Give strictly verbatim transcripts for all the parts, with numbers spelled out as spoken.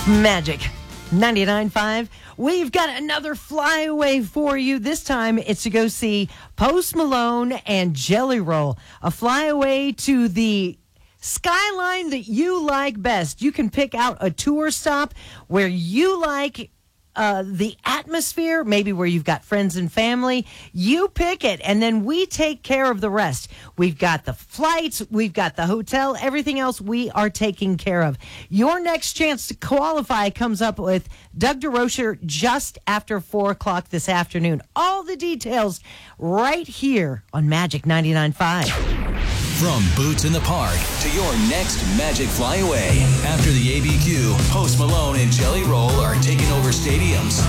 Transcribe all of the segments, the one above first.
Magic ninety-nine point five. We've got another flyaway for you. This time it's to go see Post Malone and Jelly Roll. A flyaway to the skyline that you like best. You can pick out a tour stop where you like uh, the atmosphere, maybe where you've got friends and family. You pick it, and then we take care of the rest. We've got the flights, we've got the hotel, everything else we are taking care of. Your next chance to qualify comes up with Doug DeRocher just after four o'clock this afternoon. All the details right here on Magic ninety-nine point five. From Boots in the Park to your next Magic Flyaway. After the A B Q, Post Malone and Jelly Roll are taking over stadiums.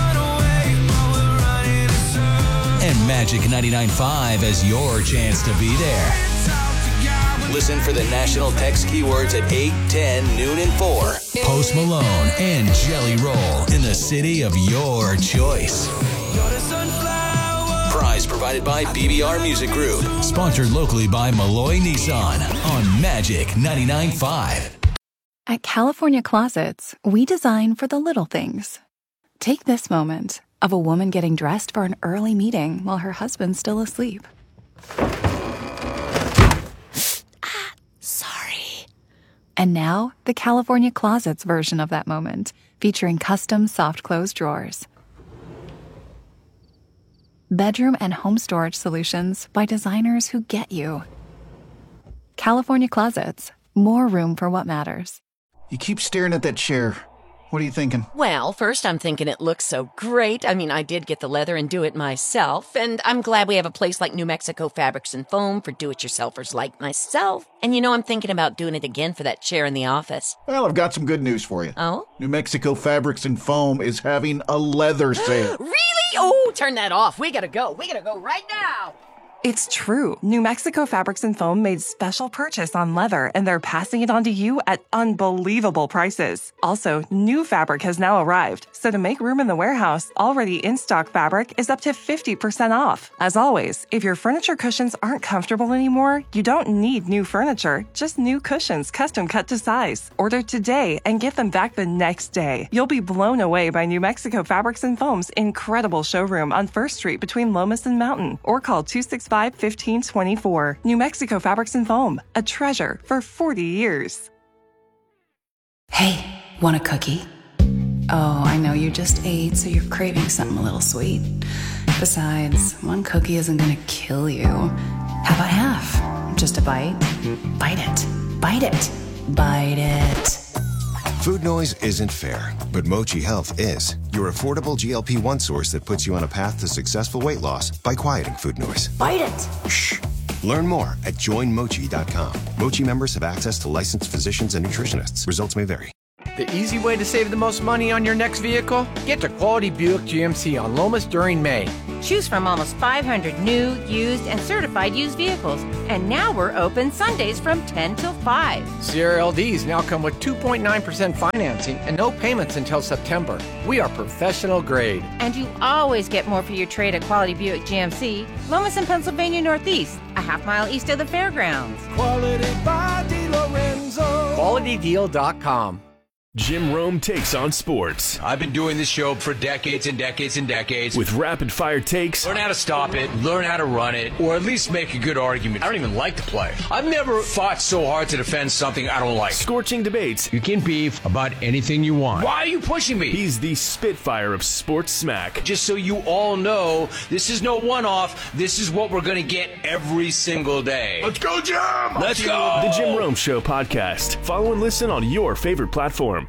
And Magic ninety-nine point five has your chance to be there. Listen for the national text keywords at eight, ten, noon, and four. Post Malone and Jelly Roll in the city of your choice. Prize provided by B B R Music Group. Sponsored locally by Malloy Nissan on Magic ninety-nine point five. At California Closets, we design for the little things. Take this moment of a woman getting dressed for an early meeting while her husband's still asleep. ah, sorry. And now, the California Closets version of that moment, featuring custom soft close drawers. Bedroom and home storage solutions by designers who get you. California Closets. More room for what matters. You keep staring at that chair. What are you thinking? Well, first I'm thinking it looks so great. I mean, I did get the leather and do it myself. And I'm glad we have a place like New Mexico Fabrics and Foam for do-it-yourselfers like myself. And you know, I'm thinking about doing it again for that chair in the office. Well, I've got some good news for you. Oh? New Mexico Fabrics and Foam is having a leather sale. Really? Oh, turn that off. We gotta go. We gotta go right now. It's true. New Mexico Fabrics and Foam made special purchase on leather, and they're passing it on to you at unbelievable prices. Also, new fabric has now arrived, so to make room in the warehouse, already in-stock fabric is up to fifty percent off. As always, if your furniture cushions aren't comfortable anymore, you don't need new furniture, just new cushions custom cut to size. Order today and get them back the next day. You'll be blown away by New Mexico Fabrics and Foam's incredible showroom on First Street between Lomas and Mountain, or call two six five, one five two four. New Mexico Fabrics and Foam, a treasure for forty years. Hey, want a cookie? Oh, I know you just ate, so you're craving something a little sweet. Besides, one cookie isn't gonna kill you. How about half? Just a bite? Bite it. Bite it. Bite it. Food noise isn't fair, but Mochi Health is. Your affordable G L P one source that puts you on a path to successful weight loss by quieting food noise. Bite it. Shh. Learn more at join mochi dot com. Mochi members have access to licensed physicians and nutritionists. Results may vary. The easy way to save the most money on your next vehicle? Get to Quality Buick G M C on Lomas during May. Choose from almost five hundred new, used, and certified used vehicles. And now we're open Sundays from ten till five. Sierra L Ds now come with two point nine percent financing and no payments until September. We are professional grade. And you always get more for your trade at Quality Buick G M C, Lomas and Pennsylvania Northeast, a half mile east of the fairgrounds. Quality by DiLorenzo. Quality Deal dot com. Jim Rome takes on sports. I've been doing this show for decades and decades and decades. With rapid-fire takes. Learn how to stop it, learn how to run it, or at least make a good argument. I don't even like to play. I've never fought so hard to defend something I don't like. Scorching debates. You can beef about anything you want. Why are you pushing me? He's the Spitfire of sports smack. Just so you all know, this is no one-off. This is what we're going to get every single day. Let's go, Jim! Let's go! The Jim Rome Show podcast. Follow and listen on your favorite platform.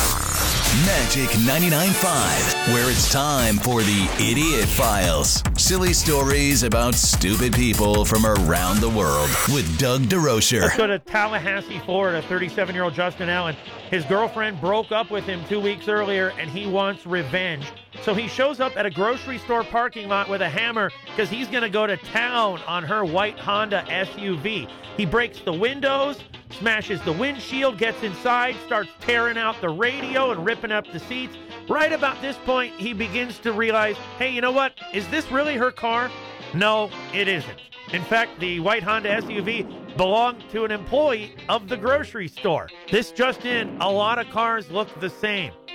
Magic ninety-nine point five, where it's time for the Idiot Files. Silly stories about stupid people from around the world with Doug DeRocher. Let's go to Tallahassee, Florida. thirty-seven-year-old Justin Allen. His girlfriend broke up with him two weeks earlier, and he wants revenge. So he shows up at a grocery store parking lot with a hammer because he's going to go to town on her white Honda S U V. He breaks the windows, smashes the windshield, gets inside, starts tearing out the radio and ripping up the seats. Right about this point, he begins to realize, hey, you know what? Is this really her car? No, it isn't. In fact, the white Honda S U V belonged to an employee of the grocery store. This just in, a lot of cars look the same.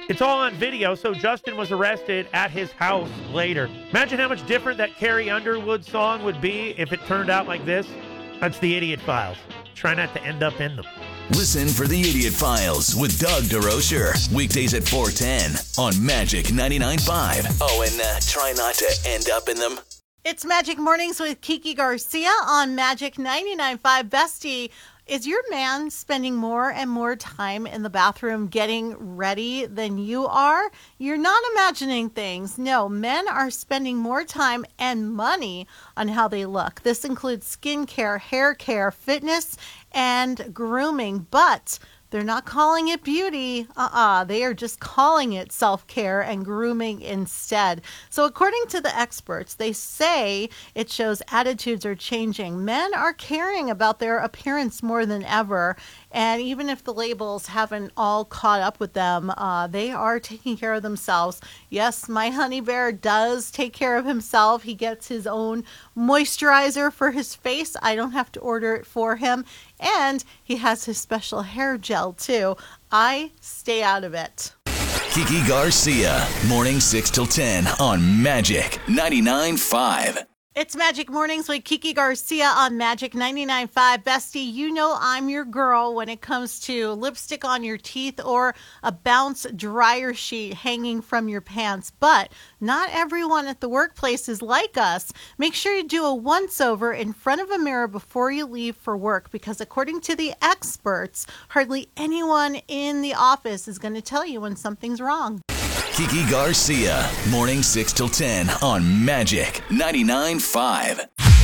It's all on video, so Justin was arrested at his house later. Imagine how much different that Carrie Underwood song would be if it turned out like this. That's the Idiot Files. Try not to end up in them. Listen for the Idiot Files with Doug DeRocher. Weekdays at four ten on Magic ninety-nine point five. Oh, and uh, try not to end up in them. It's Magic Mornings with Kiki Garcia on Magic ninety-nine point five. Bestie, is your man spending more and more time in the bathroom getting ready than you are? You're not imagining things. No, men are spending more time and money on how they look. This includes skincare, hair care, fitness, and grooming. But they're not calling it beauty. Uh-uh. They are just calling it self-care and grooming instead. So according to the experts, they say it shows attitudes are changing. Men are caring about their appearance more than ever. And even if the labels haven't all caught up with them, uh, they are taking care of themselves. Yes, my honey bear does take care of himself. He gets his own moisturizer for his face. I don't have to order it for him. And he has his special hair gel, too. I stay out of it. Kiki Garcia, morning six till ten on Magic ninety-nine point five. It's Magic Mornings with Kiki Garcia on Magic ninety-nine point five. Bestie, you know I'm your girl when it comes to lipstick on your teeth or a bounce dryer sheet hanging from your pants. But not everyone at the workplace is like us. Make sure you do a once-over in front of a mirror before you leave for work, because according to the experts, hardly anyone in the office is going to tell you when something's wrong. Kiki Garcia, morning six till ten on Magic ninety-nine point five.